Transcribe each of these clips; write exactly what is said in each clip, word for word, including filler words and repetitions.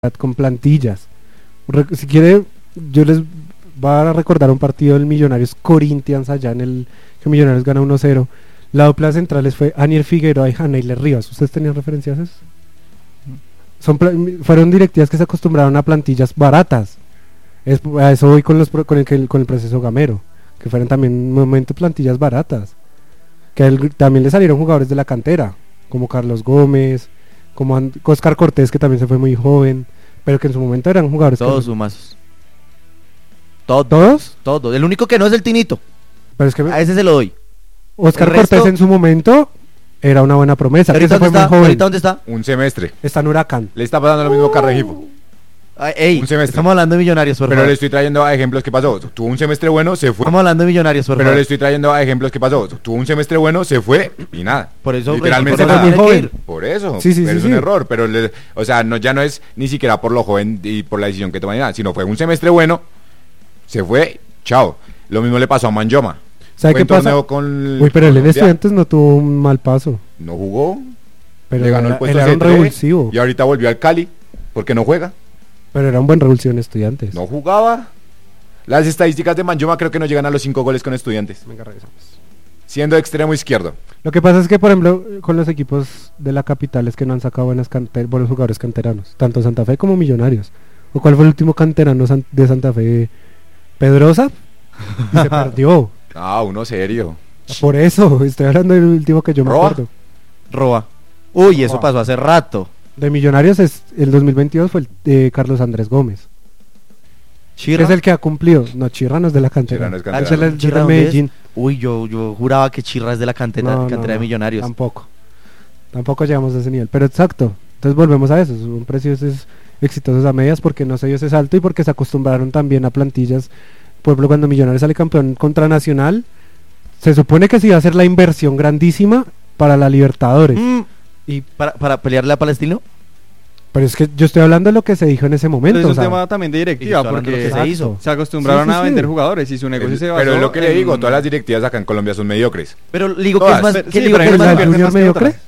con plantillas. Re- si quiere, yo les voy a recordar un partido del Millonarios Corinthians allá en el que Millonarios gana uno cero. La dupla centrales fue Anier Figueroa y Janeiler Rivas. ¿Ustedes tenían referencias a eso? Son pla- fueron directivas que se acostumbraron a plantillas baratas. Es, a eso voy con, los, pro- con, el, con el proceso Gamero, que fueron también un momento plantillas baratas. Que el, también le salieron jugadores de la cantera, como Carlos Gómez, como And- Oscar Cortés, que también se fue muy joven, pero que en su momento eran jugadores. Todos que, sumazos. Todos. ¿Todos? Todos. El único que no es el Tinito. Pero es que A ese se lo doy. Oscar el resto- Cortés en su momento era una buena promesa. Que ¿Ahorita se fue dónde muy está? joven. ¿Ahorita dónde está? Un semestre. Está en Huracán. Le está pasando lo mismo que a Rengifo. Ay, ey, Un semestre. estamos hablando de Millonarios, por Pero favor. le estoy trayendo a ejemplos que pasó. Tuvo un semestre bueno, se fue. Estamos hablando de Millonarios, por Pero favor. le estoy trayendo a ejemplos que pasó. Tuvo un semestre bueno, se fue y nada. Por eso literalmente Rengifo nada. muy tiene que joven. ir. Por eso. Sí, sí, pero sí, es sí. un error. Pero, le- o sea, no, ya no es ni siquiera por lo joven y por la decisión que toma ni nada, sino fue un semestre bueno, se fue, chao. Lo mismo le pasó a Manjoma. ¿Sabe Fue qué en pasa? torneo con Uy, pero él en Colombia, Estudiantes no tuvo un mal paso. no jugó, Pero le ganó era, el puesto él era un C tres, revulsivo. y ahorita volvió al Cali, porque no juega, Pero era un buen revulsivo en Estudiantes. no jugaba. Las estadísticas de Manjoma creo que no llegan a los cinco goles con Estudiantes, Venga, regresamos. siendo extremo izquierdo. Lo que pasa es que, por ejemplo, con los equipos de la capital es que no han sacado buenas canter- buenos jugadores canteranos, tanto Santa Fe como Millonarios. ¿O cuál fue el último canterano san- de Santa Fe? Pedrosa. Y se perdió. Ah, uno serio. Por eso, estoy hablando del último que yo me ¿Roa? acuerdo. Roa. Uy, eso Roa. pasó hace rato. De Millonarios es el dos mil veintidós fue el de Carlos Andrés Gómez. Que Chirra. es el que ha cumplido. No, Chirra no es de la cantera. Chirra no es Ah, canterano. es del- ¿Chirra del dónde es? Medellín. Uy, yo, yo juraba que Chirra es de la cantera, No, no, cantera de no, Millonarios. Tampoco. Tampoco llegamos a ese nivel. Pero exacto. Entonces volvemos a eso. Son precios es- exitosos a medias porque no se dio ese salto y porque se acostumbraron también a plantillas. Por ejemplo, cuando Millonarios sale campeón contra Nacional, se supone que se iba a hacer la inversión grandísima para la Libertadores. Mm, ¿Y para, para pelearle a Palestino? Pero es que yo estoy hablando de lo que se dijo en ese momento. Pero es o un sea, tema también de Y directiva, estoy hablando de porque lo que se hizo. se acostumbraron Sí, sí, a sí. vender jugadores y su negocio Es- se basó pero es lo que le en- digo, todas las directivas acá en Colombia son mediocres. Pero le digo que Todas. es más... Pero- que sí, le digo pero que hay es unas más... que pierden Junior más que mediocre. otras.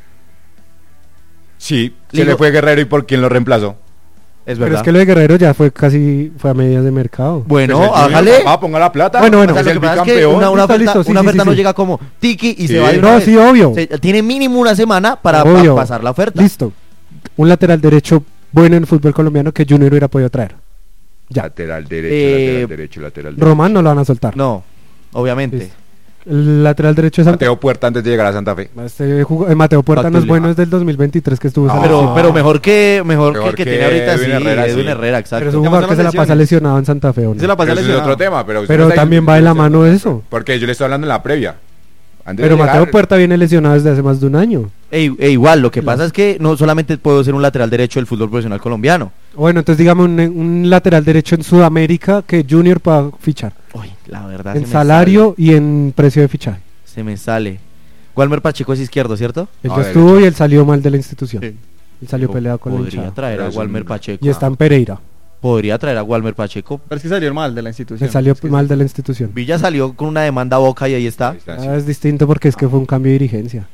Sí, se Digo- le fue Guerrero y por quién lo reemplazó. Es pero verdad. es que lo de Guerrero ya fue casi fue a medias de mercado. Bueno, Pues el Junior, hágale. papá, ponga la plata. Bueno, bueno. O sea, es lo el que pasa es que bicampeón. una, una Listo, oferta, listo, sí, una sí, oferta sí, no sí. llega como tiki y Sí. se va de una No, vez. sí, obvio. Se- tiene mínimo una semana para Obvio. pa- pasar la oferta. Listo. Un lateral derecho bueno en el fútbol colombiano que Junior hubiera podido traer. Ya. Lateral derecho, Eh, lateral derecho, lateral derecho. Román no lo van a soltar. No, obviamente. Listo. El lateral derecho es Santa Mateo Puerta antes de llegar a Santa Fe. Este jugó- eh, Mateo Puerta no es Factible. bueno, es del dos mil veintitrés que estuvo No. en Pero, selección. pero mejor que mejor, Mejor que el que que tiene ahorita Edwin sí, Herrera, Edwin sí. Herrera, exacto. Pero es un Ya jugador pasó que se la las pasa lesiones. lesionado en Santa Fe. ¿o no? Se la pasa Pero ese es lesionado. otro tema, pero, usted Pero me está también diciendo va de que la usted- mano eso. Porque yo le estoy hablando en la previa. Antes Pero de llegar- Mateo Puerta viene lesionado desde hace más de un año. E, e igual, lo que pasa es que no solamente puedo ser un lateral derecho del fútbol profesional colombiano. Bueno, entonces dígame un, un lateral derecho en Sudamérica que Junior pueda fichar. Uy, la verdad. En se me salario y en precio de fichaje. sale, se me sale. Walmer Pacheco es izquierdo, ¿cierto? Él No, ya derecho. estuvo y él salió mal de la institución. Sí. Él salió Pero peleado con la Podría hinchada. traer Pero a es Walmer un- Pacheco. Y está en Pereira. Podría traer a Walmer Pacheco. Pero es que salió mal de la institución. Él salió Es que mal sí. de la institución. Villa salió con una demanda a Boca y ahí está. Ahí está, sí. Ah, es distinto porque es que fue un cambio de dirigencia.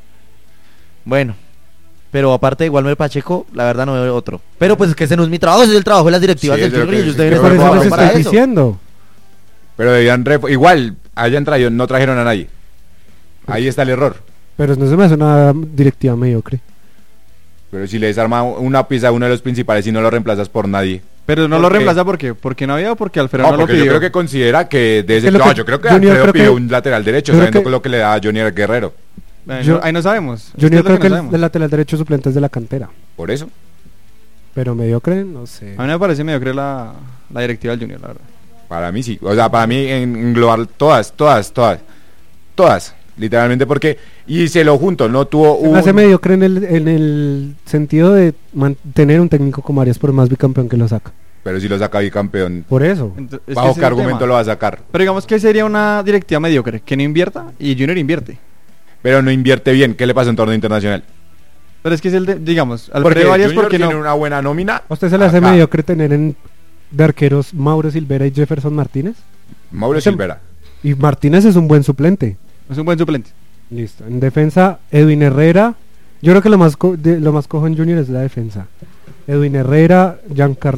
Bueno, pero aparte de Walmer Pacheco, la verdad no veo otro. Pero pues es que ese no es mi trabajo, ese es el trabajo de las directivas Sí, del es lo Junior que- y ellos sí, deben pero Por estar eso bueno, les preparados estoy para eso. diciendo. Pero debían ref- igual hayan traído, no trajeron a nadie. Ahí está el error. Pero no se me hace una directiva mediocre. Pero si le desarma una pieza a uno de los principales y no lo reemplazas por nadie. Pero no ¿Por lo qué? reemplaza porque porque no había o porque Alfredo No, no, lo porque yo pidió. creo que considera que de Es ese que lo no, que yo creo que Junior Alfredo creo pidió que- un lateral derecho, yo creo sabiendo que- con lo que le da a Junior Guerrero. Eh, Yo- no- ahí no sabemos. Es Junior es lo creo que el, no sabemos. el lateral derecho suplente es de la cantera. Por eso. Pero mediocre, no sé. A mí me parece mediocre la, la directiva del Junior, la verdad. Para mí sí. O sea, para mí en en global todas, todas, todas. Todas. Literalmente porque. Y se lo junto, no tuvo Se me un. hace mediocre en el, en el sentido de mantener un técnico como Arias por más bicampeón que lo saca. Pero si lo saca bicampeón. Por eso. Ento- es que ¿Bajo ese qué es el argumento tema. lo va a sacar? Pero digamos que sería una directiva mediocre, que no invierta y Junior invierte. Pero no invierte bien. ¿Qué le pasa en torneo internacional? Pero es que es el de, digamos, Porque Alfredo Arias Junior porque tiene no. una buena nómina. ¿A usted se le hace acá. mediocre tener en de arqueros Mauro Silvera y Jefferson Martínez? Mauro Ese- Silvera. Y Martínez es un buen suplente. Es un buen suplente. Listo. En defensa, Edwin Herrera. Yo creo que lo más co- de- lo más cojo en Junior es la defensa. Edwin Herrera, Giancarlo